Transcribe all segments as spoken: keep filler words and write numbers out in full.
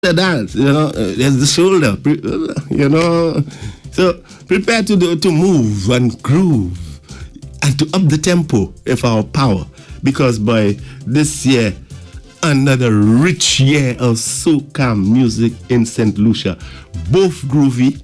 the dance, you know, uh, there's the shoulder, you know. So prepare to do, to move and groove and to up the tempo of our power, because by this year, another rich year of soca music in Saint Lucia, both groovy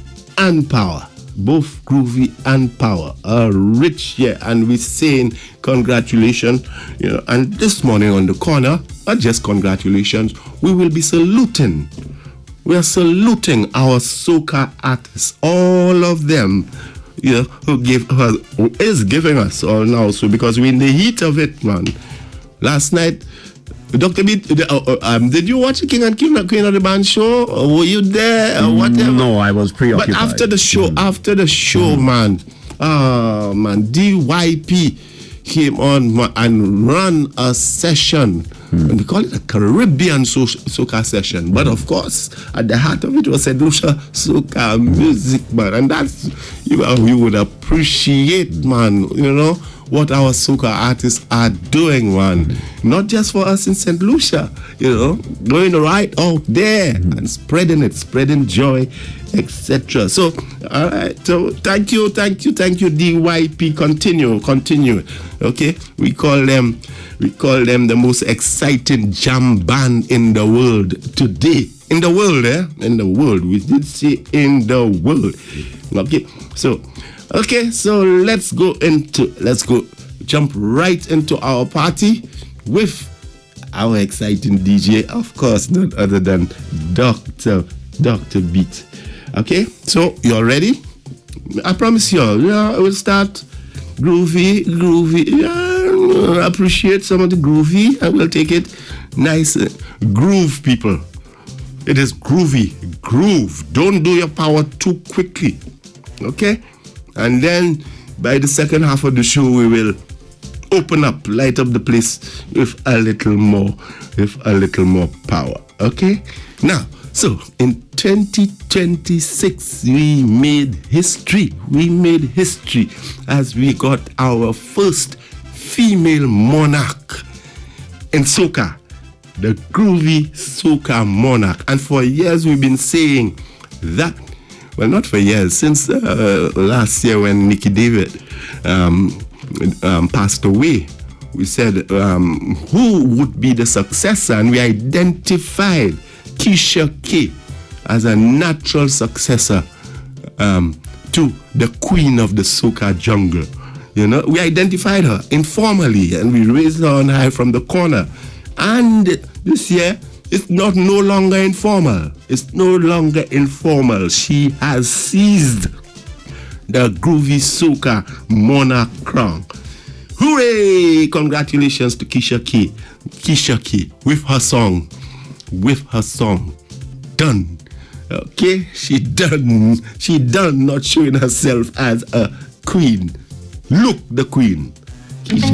and power. Both groovy and power, a rich year, and we're saying congratulations, you know. And this morning on the corner, not just congratulations, we will be saluting. We are saluting our soca artists, all of them, you know, who give us, who is giving us all now. So because we're in the heat of it, man. Last night, Doctor B, uh, um, did you watch the King and Queen, Queen of the Band show? Or were you there or whatever? No, I was preoccupied. But after the show, mm. after the show, mm. man, oh man, D Y P came on and ran a session. Mm. And we call it a Caribbean so- soca session. But of course, at the heart of it was Saint Lucia soca music, man. And that's, you know, we would appreciate, man, you know, what our soca artists are doing, man. Mm-hmm. Not just for us in Saint Lucia, you know, going right out there mm-hmm. and spreading it, spreading joy, et cetera. So, all right. So, thank you, thank you, thank you, D Y P. Continue, continue. Okay, we call them, we call them the most exciting jam band in the world today. In the world, eh? In the world. We did say in the world. Okay, so. Okay, so let's go into, let's go, jump right into our party with our exciting D J, of course, none other than Doctor Doctor Beat. Okay, so you're ready? I promise you, yeah, we'll start groovy, groovy. Yeah, I appreciate some of the groovy. I will take it nice. Uh, groove, people. It is groovy. Groove. Don't do your power too quickly. Okay? And then by the second half of the show, we will open up, light up the place with a little more, with a little more power. Okay? Now, so in twenty twenty-six, we made history. We made history as we got our first female monarch in soca, the groovy soca monarch. And for years, we've been saying that. Well, not for years, since uh, last year when Nicky David um, um, passed away, we said um, who would be the successor, and we identified Keisha K as a natural successor um, to the queen of the soca jungle. You know, we identified her informally, and we raised her on high from the corner. And this year, it's not no longer informal. It's no longer informal. She has seized the groovy soca monarch crown. Hooray! Congratulations to Keisha K. Keisha K with her song. With her song. Done. Okay? She done. She done not showing herself as a queen. Look the queen.